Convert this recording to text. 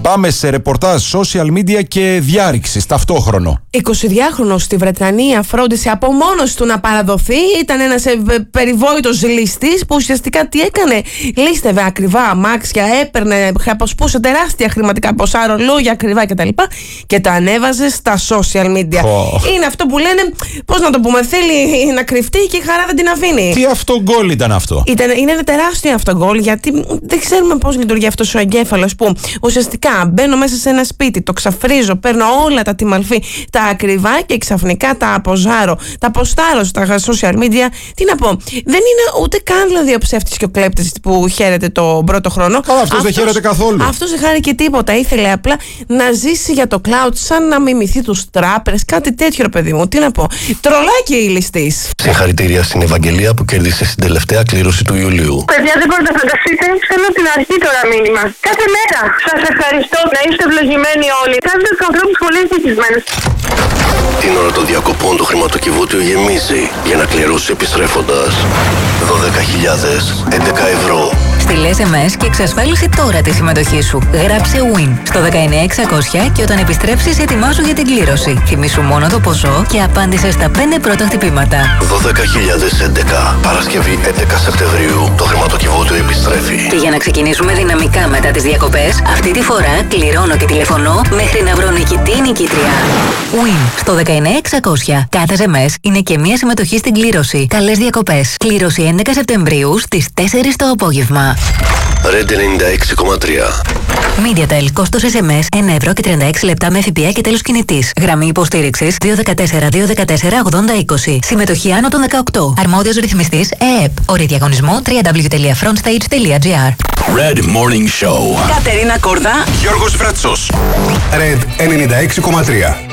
Πάμε σε ρεπορτάζ social media και διάρρηξης ταυτόχρονο. 22χρονος στη Βρετανία φρόντισε από μόνος του να παραδοθεί. Ήταν ένας περιβόητος ληστής που ουσιαστικά τι έκανε? Λίστευε ακριβά αμάξια, έπαιρνε, αποσπούσε τεράστια χρηματικά ποσά, ρολόγια ακριβά κτλ. Και τα ανέβαζε στα social media. Είναι αυτό που λένε, πώς να το πούμε, θέλει να κρυφτεί και η χαρά δεν την αφήνει. Τι αυτογκόλ ήταν αυτό? Είναι ένα τεράστιο αυτογκόλ, γιατί δεν ξέρουμε πώς λειτουργεί αυτός ο εγκέφαλος που ουσιαστικά μπαίνω μέσα σε ένα σπίτι, το ξαφρίζω, παίρνω όλα τα τιμαλφή, τα ακριβά και ξαφνικά τα αποζάρω, τα ποστάρω στα social media. Τι να πω, δεν είναι ούτε καν δηλαδή ο ψεύτης και ο κλέπτης που χαίρεται τον πρώτο χρόνο. Αυτός δεν χαίρεται καθόλου. Αυτός δεν χάρηκε τίποτα. Ήθελε απλά να ζήσει για το cloud, σαν να μιμηθεί τους τράπερες, κάτι τέτοιο, ρε παιδί μου. Τι να πω, τρολάκι η ληστής. Συγχαρητήρια στην Ευαγγελία που κέρδισε στην τελευταία κλήρωση του Ιουλίου. Παιδιά, δεν μπορείτε να φανταστείτε. Θέλω την αρχή τώρα μήνυμα. Κάθε μέρα. Σας ευχαριστώ. Να είστε ευλογημένοι όλοι. Κάνετε τους ανθρώπους πολύ ευτυχισμένους. Την ώρα των διακοπών το χρηματοκιβώτιο γεμίζει για να κληρώσει επιστρέφοντας 12.011 ευρώ. Στείλε SMS και εξασφάλισε τώρα τη συμμετοχή σου. Γράψε WIN στο 19600 και όταν επιστρέψεις ετοιμάσου για την κλήρωση. Θυμήσου μόνο το ποσό και απάντησε στα 5 πρώτα χτυπήματα. 12.011. Παρασκευή 11 Σεπτεμβρίου. Το χρηματοκιβώτιο επιστρέφει. Και για να ξεκινήσουμε δυναμικά μετά τις διακοπές, αυτή τη φορά κληρώνω και τηλεφωνώ μέχρι να βρω νικητή ή νικήτρια. WIN στο 19600. Κάθε SMS είναι και μία συμμετοχή στην κλήρωση. Καλές διακοπές. Κλήρωση 11 Σεπτεμβρίου στις 4 το απόγευμα. Red 96,3. MediaTel, κόστος SMS 1 ευρώ και 36 λεπτά με ΦΠΑ και τέλος κινητής. Γραμμή υποστήριξης 214-214-8020. Συμμετοχή άνω των 18. Αρμόδιος ρυθμιστής ΕΕΠ. Όροι διαγωνισμού www.frontstage.gr. Red Morning Show. Κατερίνα Κορδά, Γιώργος Βρέτσος. Red 96,3.